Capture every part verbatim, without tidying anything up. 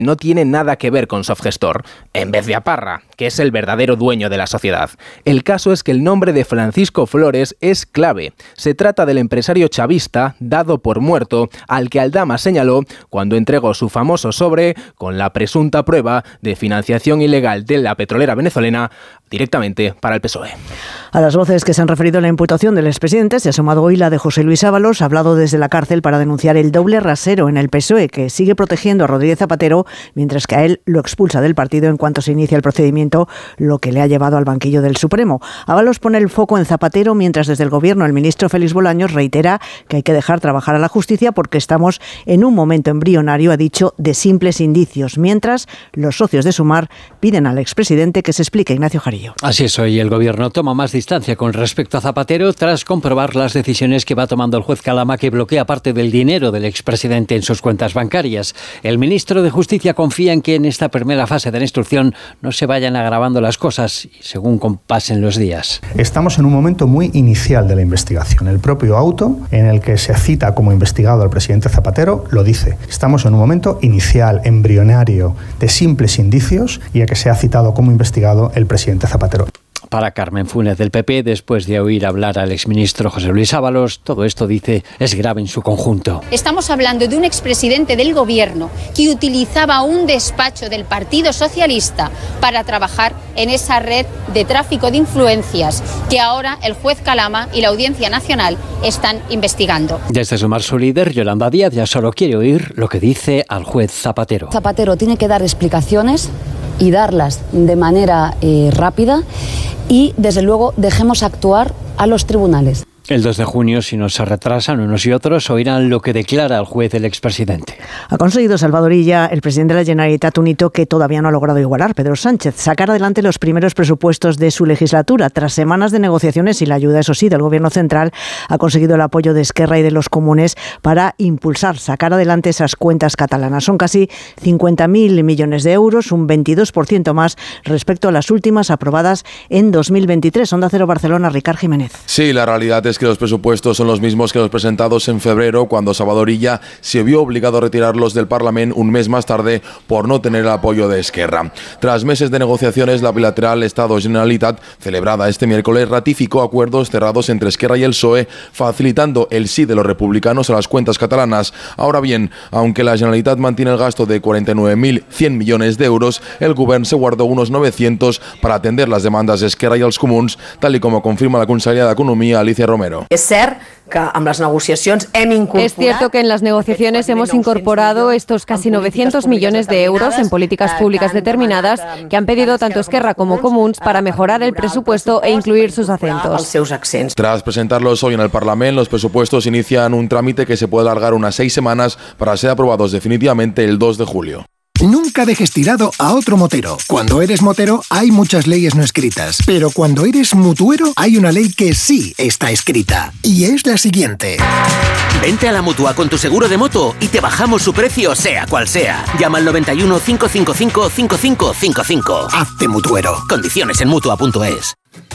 no tiene nada que ver con Softgestor, en vez de a Parra, que es el verdadero dueño de la sociedad. El caso es que el nombre de Francisco Flores es clave. Se trata del empresario chavista dado por muerto, al que Aldama señaló cuando entregó su famoso sobre con la presunta prueba de financiación ilegal de la petrolera venezolana directamente para el P S O E. A las voces que se han referido a la imputación del expresidente se ha sumado hoy la de José Luis Ábalos, hablado desde la cárcel para denunciar el doble rasero en el P S O E, que sigue protegiendo a Rodríguez Zapatero, mientras que a él lo expulsa del partido en cuanto se inicia el procedimiento, lo que le ha llevado al banquillo del Supremo. Ábalos pone el foco en Zapatero, mientras desde el Gobierno el ministro Félix Bolaños reitera que hay que dejar trabajar a la justicia porque estamos en un momento embrionario, ha dicho, de simples indicios, mientras los socios de Sumar piden al expresidente que se explique. Ignacio Jarillo. Así es, hoy el Gobierno toma más distancia con respecto a Zapatero tras comprobar las decisiones que va tomando el juez Calama, que bloquea parte del dinero del expresidente en sus cuentas bancarias. El ministro de Justicia confía en que en esta primera fase de la instrucción no se vayan agravando las cosas según pasen los días. Estamos en un momento muy inicial de la investigación. El propio auto en el que se cita como investigado al presidente Zapatero lo dice. Estamos en un momento inicial, embrionario, de simples indicios, y a que se ha citado como investigado el presidente Zapatero. Para Carmen Funes del P P, después de oír hablar al exministro José Luis Ábalos, todo esto, dice, es grave en su conjunto. Estamos hablando de un expresidente del Gobierno que utilizaba un despacho del Partido Socialista para trabajar en esa red de tráfico de influencias que ahora el juez Calama y la Audiencia Nacional están investigando. Desde Sumar, su líder, Yolanda Díaz, ya solo quiere oír lo que dice al juez Zapatero. Zapatero tiene que dar explicaciones y darlas de manera eh, rápida y, desde luego, dejemos actuar a los tribunales. El dos de junio, si no se retrasan unos y otros, oirán lo que declara el juez el expresidente. Ha conseguido Salvador Illa, el presidente de la Generalitat, un hito que todavía no ha logrado igualar, Pedro Sánchez, sacar adelante los primeros presupuestos de su legislatura. Tras semanas de negociaciones y la ayuda, eso sí, del Gobierno central, ha conseguido el apoyo de Esquerra y de los comunes para impulsar, sacar adelante esas cuentas catalanas. Son casi cincuenta mil millones de euros, un veintidós por ciento más respecto a las últimas aprobadas en dos mil veintitrés. Onda Cero Barcelona, Ricard Jiménez. Sí, la realidad es que los presupuestos son los mismos que los presentados en febrero, cuando Salvador Illa se vio obligado a retirarlos del Parlamento un mes más tarde por no tener el apoyo de Esquerra. Tras meses de negociaciones, la bilateral Estado-Generalitat, celebrada este miércoles, ratificó acuerdos cerrados entre Esquerra y el P S O E, facilitando el sí de los republicanos a las cuentas catalanas. Ahora bien, aunque la Generalitat mantiene el gasto de cuarenta y nueve mil cien millones de euros, el Govern se guardó unos novecientos para atender las demandas de Esquerra y els Comuns, tal y como confirma la consellera de Economía, Alicia Romero. Es cert que amb les negociacions hem incorporat... Es cierto que en las negociaciones hemos incorporado estos casi novecientos millones de euros en políticas públicas determinadas que han pedido tanto Esquerra como Comuns para mejorar el presupuesto e incluir sus acentos. Tras presentarlos hoy en el Parlamento, los presupuestos inician un trámite que se puede alargar unas seis semanas para ser aprobados definitivamente el dos de julio. Nunca dejes tirado a otro motero. Cuando eres motero hay muchas leyes no escritas, pero cuando eres mutuero hay una ley que sí está escrita, y es la siguiente. Vente a la Mutua con tu seguro de moto y te bajamos su precio sea cual sea. Llama al noventa y uno, cinco cinco cinco, cinco cinco cinco cinco. Hazte mutuero. Condiciones en mutua punto es.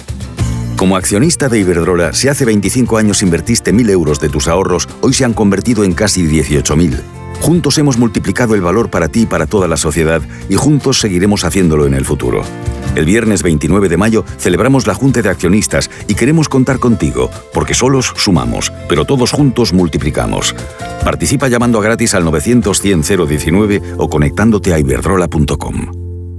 Como accionista de Iberdrola, si hace veinticinco años invertiste mil euros de tus ahorros, hoy se han convertido en casi dieciocho mil. Juntos hemos multiplicado el valor para ti y para toda la sociedad, y juntos seguiremos haciéndolo en el futuro. El viernes veintinueve de mayo celebramos la Junta de Accionistas y queremos contar contigo, porque solos sumamos, pero todos juntos multiplicamos. Participa llamando a gratis al novecientos, cien, cero diecinueve o conectándote a iberdrola punto com.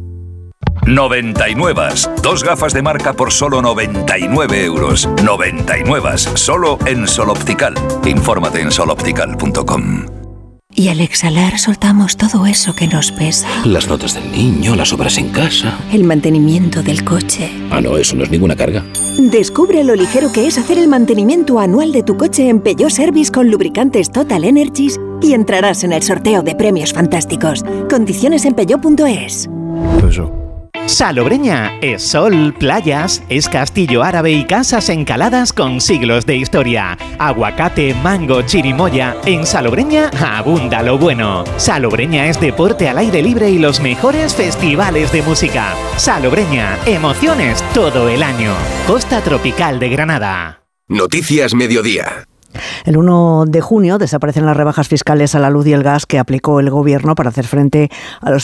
noventa y nueve. Dos gafas de marca por solo noventa y nueve euros. noventa y nueve. Solo en Sol Optical. Infórmate en sol optical punto com. Y al exhalar soltamos todo eso que nos pesa. Las notas del niño, las obras en casa. El mantenimiento del coche. Ah, no, eso no es ninguna carga. Descubre lo ligero que es hacer el mantenimiento anual de tu coche en Peugeot Service con lubricantes Total Energies y entrarás en el sorteo de premios fantásticos. Condiciones en peugeot punto es. Eso. Salobreña es sol, playas, es castillo árabe y casas encaladas con siglos de historia. Aguacate, mango, chirimoya. En Salobreña abunda lo bueno. Salobreña es deporte al aire libre y los mejores festivales de música. Salobreña, emociones todo el año. Costa Tropical de Granada. Noticias Mediodía. El uno de junio desaparecen las rebajas fiscales a la luz y el gas que aplicó el Gobierno para hacer frente a los